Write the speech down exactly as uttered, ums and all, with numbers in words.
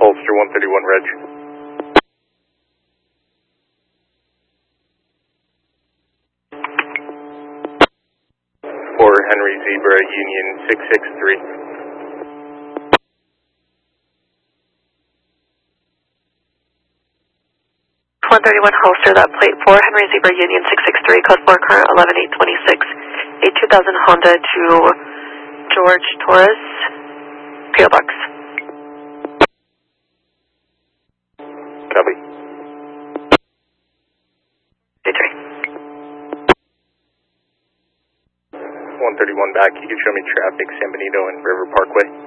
Holster one thirty-one Reg. For Henry Zebra Union six six three. one thirty-one Holster, that plate for Henry Zebra Union six six three, code four, current eleven eight twenty-six, a two thousand Honda to George Torres, P O Box. Copy. three. one thirty-one back, you can show me traffic, San Benito and River Parkway.